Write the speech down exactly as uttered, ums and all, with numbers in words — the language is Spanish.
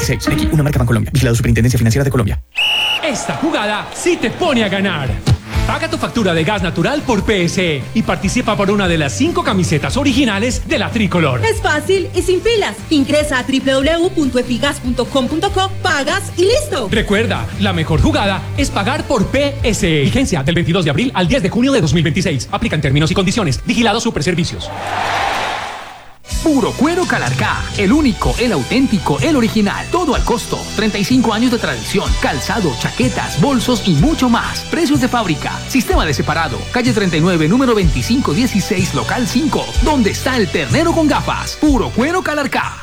veintiséis. X, una marca Bancolombia. Vigilado Superintendencia Financiera de Colombia. Esta jugada sí te pone a ganar. Paga tu factura de gas natural por P S E y participa por una de las cinco camisetas originales de la Tricolor. Es fácil y sin filas. Ingresa a doble u doble u doble u punto efigas punto com punto co, pagas y listo. Recuerda, la mejor jugada es pagar por P S E. Vigencia del veintidós de abril al diez de junio de dos mil veintiséis. Aplican términos y condiciones. Vigilado Superservicios. Puro Cuero Calarcá, el único, el auténtico, el original, todo al costo. treinta y cinco años de tradición, calzado, chaquetas, bolsos y mucho más. Precios de fábrica, sistema de separado, calle treinta y nueve, número veinticinco dieciséis, local cinco, donde está el ternero con gafas. Puro Cuero Calarcá.